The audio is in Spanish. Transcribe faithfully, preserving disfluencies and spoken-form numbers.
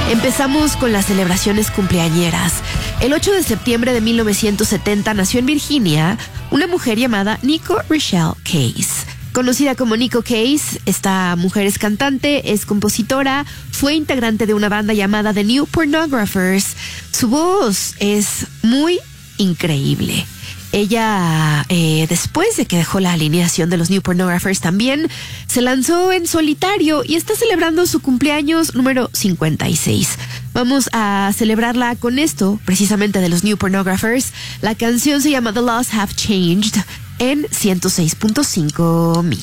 Empezamos con las celebraciones cumpleañeras. El ocho de septiembre de mil novecientos setenta nació en Virginia una mujer llamada Nico Rochelle Case. Conocida como Nico Case, esta mujer es cantante, es compositora, fue integrante de una banda llamada The New Pornographers. Su voz es muy increíble. Ella, eh, después de que dejó la alineación de los New Pornographers, también se lanzó en solitario y está celebrando su cumpleaños número cincuenta y seis. Vamos a celebrarla con esto, precisamente de los New Pornographers. La canción se llama The Laws Have Changed en ciento seis punto cinco Mix.